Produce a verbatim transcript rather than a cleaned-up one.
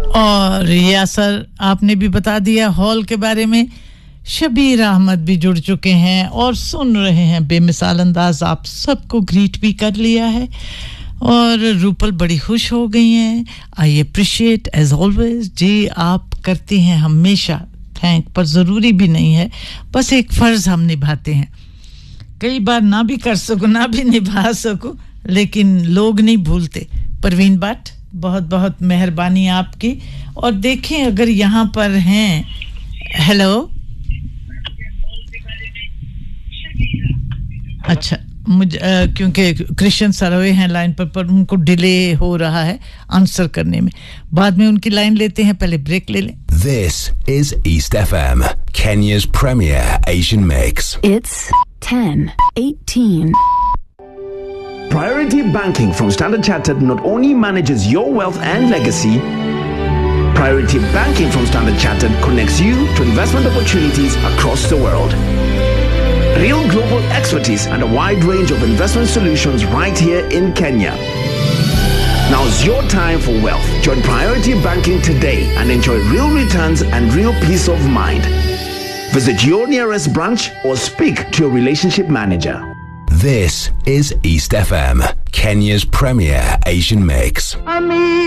और यासर आपने भी बता दिया हॉल के बारे में शबीर अहमद भी जुड़ चुके हैं और सुन रहे हैं बेमिसाल अंदाज आप सबको ग्रीट भी कर लिया है और रूपल बड़ी खुश हो गई हैं आई अप्रिशिएट एज ऑलवेज जी आप करती हैं हमेशा थैंक पर ज़रूरी भी नहीं है बस एक फ़र्ज़ हम निभाते हैं कई बार ना भी कर सको ना भी निभा सको लेकिन लोग नहीं भूलते परवीन भट्ट बहुत बहुत मेहरबानी आपकी और देखें अगर यहाँ पर हैं हेलो अच्छा मुझे क्योंकि कृष्ण सरोवे हैं लाइन पर पर उनको डिले हो रहा है आंसर करने में बाद में उनकी लाइन लेते हैं पहले ब्रेक ले लें This is East F M, Kenya's premier Asian mix. It's ten eighteen. Priority Banking from Standard Chartered not only manages your wealth and legacy, Priority Banking from Standard Chartered connects you to investment opportunities across the world. Real global expertise and a wide range of investment solutions right here in Kenya. Now's your time for wealth. Join Priority Banking today and enjoy real returns and real peace of mind. Visit your nearest branch or speak to your relationship manager. This is East F M, Kenya's premier Asian mix.